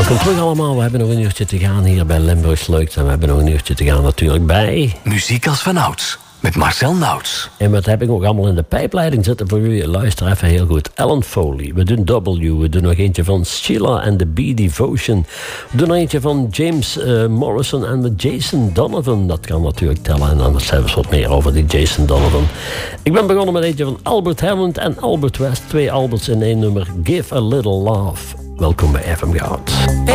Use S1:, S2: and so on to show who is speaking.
S1: Welkom terug allemaal. We hebben nog een uurtje te gaan hier bij Limburgs Leuk. En we hebben nog een uurtje te gaan natuurlijk bij...
S2: Muziek als vanouds. Met Marcel Nauts.
S1: En wat heb ik ook allemaal in de pijpleiding zitten voor u? Luister even heel goed. Ellen Foley. We doen W. We doen nog eentje van Sheila and the Bee Devotion. We doen nog eentje van James Morrison en de Jason Donovan. Dat kan natuurlijk tellen. En dan zelfs wat meer over die Jason Donovan. Ik ben begonnen met eentje van Albert Hammond en Albert West. 2 Alberts in 1 nummer. Give a Little Love. Welkom bij FM Goud.